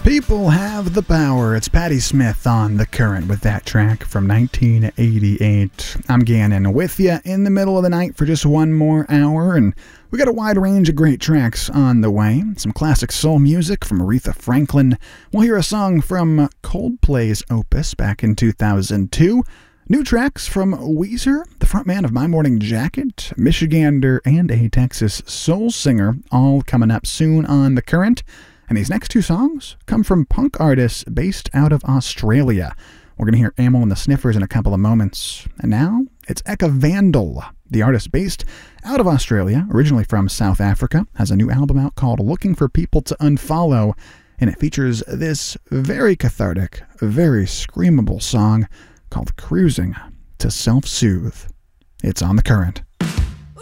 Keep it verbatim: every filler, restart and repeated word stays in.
People have the power. It's Patti Smith on The Current with that track from nineteen eighty-eight. I'm Gannon with you in the middle of the night for just one more hour, and we got a wide range of great tracks on the way. Some classic soul music from Aretha Franklin. We'll hear a song from Coldplay's Opus back in two thousand two. New tracks from Weezer, the frontman of My Morning Jacket, Michigander, and a Texas soul singer, all coming up soon on The Current. And these next two songs come from punk artists based out of Australia. We're going to hear Amyl and the Sniffers in a couple of moments. And now, it's Eka Vandal. The artist based out of Australia, originally from South Africa, has a new album out called Looking for People to Unfollow, and it features this very cathartic, very screamable song called Cruising to Self-Soothe. It's on The Current.